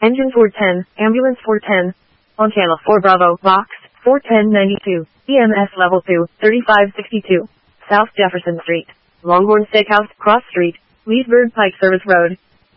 Engine 410, Ambulance 410. On Channel 4 Bravo, Box 41092, EMS Level 2, 3562. South Jefferson Street. Longhorn Steakhouse, Cross Street, Leesburg Pike Service Road.